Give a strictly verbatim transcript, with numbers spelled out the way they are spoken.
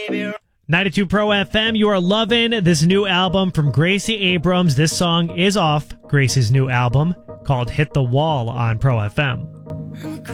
ninety-two Pro F M, you are loving this new album from Gracie Abrams. This song is off Gracie's new album called Hit the Wall on Pro F M.